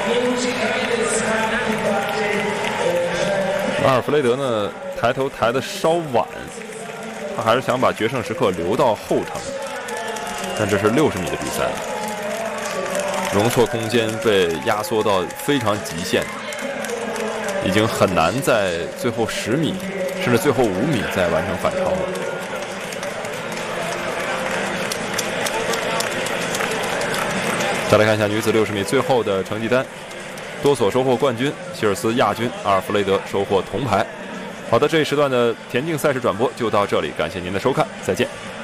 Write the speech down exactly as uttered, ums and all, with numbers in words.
阿尔弗雷德呢，抬头抬得稍晚，他还是想把决胜时刻留到后程。但这是六十米的比赛，容错空间被压缩到非常极限，已经很难在最后十米甚至最后五米再完成反超了。再来看一下女子六十米最后的成绩单。多索收获冠军，希尔斯亚军，阿尔弗雷德收获铜牌。好的，这一时段的田径赛事转播就到这里，感谢您的收看，再见。